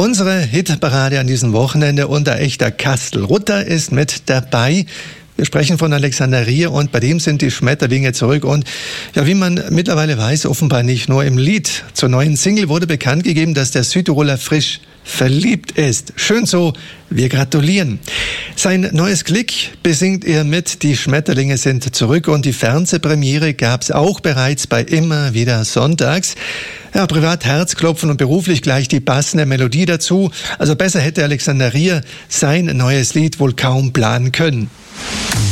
Unsere Hitparade an diesem Wochenende unter echter Kastel. Rutter ist mit dabei. Wir sprechen von Alexander Rier und bei dem sind die Schmetterlinge zurück. Und ja, wie man mittlerweile weiß, offenbar nicht nur im Lied. Zur neuen Single wurde bekannt gegeben, dass der Südtiroler frisch verliebt ist. Schön so, wir gratulieren. Sein neues Glück besingt er mit. Die Schmetterlinge sind zurück und die Fernsehpremiere gab es auch bereits bei Immer wieder sonntags. Ja, privat Herzklopfen und beruflich gleich die passende Melodie dazu. Also besser hätte Alexander Rier sein neues Lied wohl kaum planen können.